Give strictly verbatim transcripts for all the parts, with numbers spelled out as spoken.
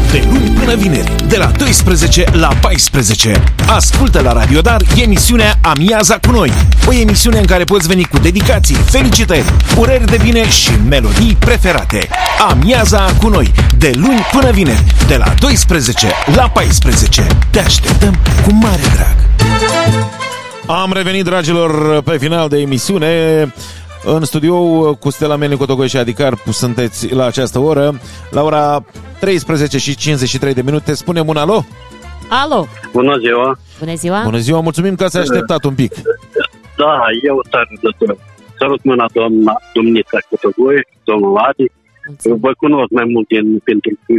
De luni până vineri, de la doisprezece la paisprezece. Ascultă la Radio Dar emisiunea Amiaza cu noi. O emisiune în care poți veni cu dedicații, felicitări, urări de bine și melodii preferate. Amiaza cu noi, de luni până vineri, de la doisprezece la paisprezece. Te așteptăm cu mare drag. Am revenit, dragilor, pe final de emisiune. În studio cu Stella Melnic, Cotogoi și Adicar sunteți la această oră. La ora treisprezece și cincizeci și trei de minute spunem un alo. Alo. Bună ziua. Bună ziua. Bună ziua, mulțumim că ați așteptat un pic. Da, eu tare de Salut mâna doamna domnița Cotogoi, domnul Adi. Mulțumim. Vă cunosc mai mult din, pentru că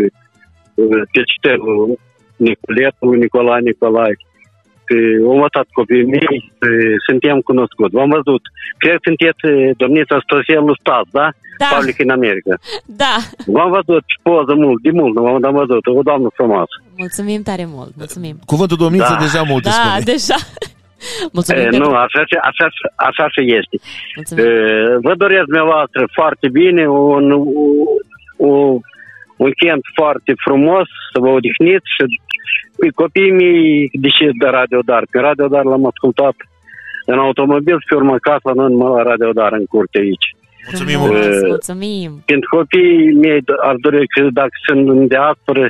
cercetărul Nicoletul, Nicolae Nicolae. Am învățat copiii mei, suntem cunoscuți. V-am văzut. Cred că sunteți domnița Stoselul Stas, da? Da. Public în America. Da. V-am văzut și poză mult, de mult v-am văzut. O doamnă frumoasă. Mulțumim tare mult, mulțumim. Cuvântul domniță Da. deja multe Da, spune. deja. Mulțumim. E, de nu, mult. așa, așa, așa și este. Mulțumim. E, vă doresc dumneavoastră foarte bine, un, un, un weekend foarte frumos, să vă odihniți și copiii mei deși de Radio Dar. Pe Radio Dar l-am ascultat în automobil și pe urmă acasă, nu în Radio Dar în curte aici. Mulțumim Frumos, mult. mulțumim. Pentru copiii mei ar dori că dacă sunt în diasporă,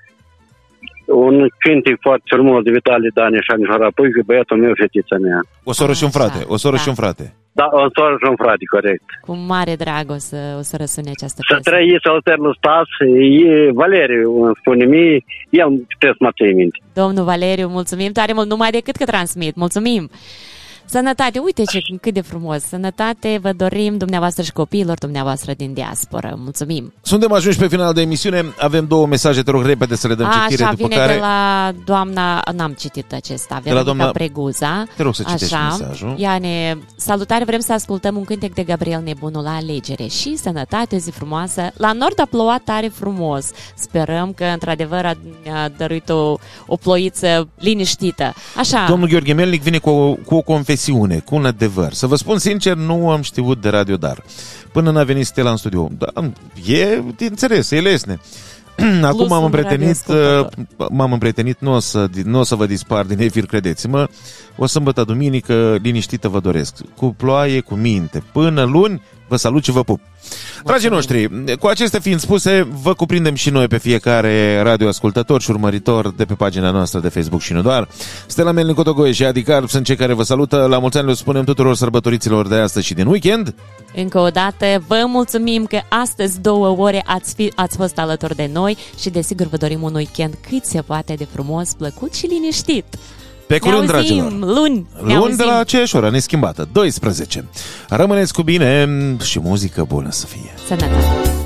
un cântec foarte frumos de Vitalie Dane și Anișoara Puică, băiatul meu, fetița mea. O soră și un frate, o soră Da. și un frate. Da, o soră și un frate, corect. Cu mare drag o să, o să răsune această Să piesă. trăiți alterul Stas, e Valeriu, îmi spune mie, el puteți să mă ține minte. Domnul Valeriu, mulțumim tare mult, numai decât că transmit. Mulțumim. Sănătate, uite ce, cât de frumos. Sănătate vă dorim dumneavoastră și copiilor dumneavoastră din diasporă. Mulțumim. Suntem ajunși pe final de emisiune. Avem două mesaje, te rog repede să le dăm A, citire, așa, după vine care... de la doamna, n-am citit acesta, Veronica doamna- Preguza. Te rog să citești așa, mesajul. Ea ne... Salutare, vrem să ascultăm un cântec de Gabriel Nebunul la alegere și sănătate, zi frumoasă. La nord a plouat tare frumos. Sperăm că într-adevăr a, a dăruit o, o ploiță liniștită. Așa. Domnul Gheorghe Melnic vine cu o, cu o confesiune, cu un adevăr. Să vă spun sincer, nu am știut de Radio Dar. Până n-a venit Stella în studio. Da, e de înțeles, e lesne. Acum m-am împrietenit, m-am împrietenit, nu o să, nu o să vă dispar din efir, credeți-mă. O sâmbătă, duminică, liniștită vă doresc. Cu ploaie, cu minte. Până luni, vă salut și vă pup. Dragii noștri, cu acestea fiind spuse, vă cuprindem și noi pe fiecare radioascultător și urmăritor de pe pagina noastră de Facebook și nu doar. Stella Melnic, Cotogoi și Adicar sunt cei care vă salută. La mulți ani le spunem tuturor sărbătoriților de astăzi și din weekend. Încă o dată, vă mulțumim că astăzi două ore ați, fi, ați fost alături de noi și desigur vă dorim un weekend cât se poate de frumos, plăcut și liniștit. Pe curând, ne auzim, dragilor. luni. Ne Luni auzim. de la aceeași oră, neschimbată, douăsprezece. Rămâneți cu bine și muzică bună să fie. Sănătate.